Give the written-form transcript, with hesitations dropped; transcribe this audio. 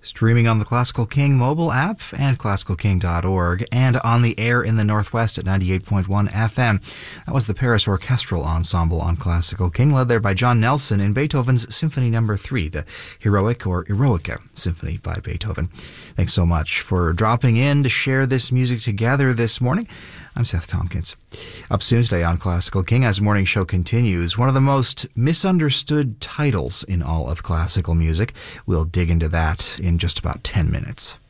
Streaming on the Classical King mobile app and classicalking.org, and on the air in the Northwest at 98.1 FM. That was the Paris Orchestral Ensemble on Classical King, led there by John Nelson in Beethoven's Symphony No. 3, the Heroic or Eroica Symphony by Beethoven. Thanks so much for dropping in to share this music together this morning. I'm Seth Tompkins. Up soon today on Classical King, as morning show continues, one of the most misunderstood titles in all of classical music. We'll dig into that in just about 10 minutes.